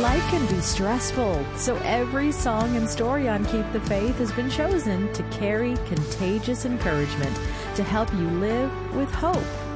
Life can be stressful, so every song and story on Keep the Faith has been chosen to carry contagious encouragement to help you live with hope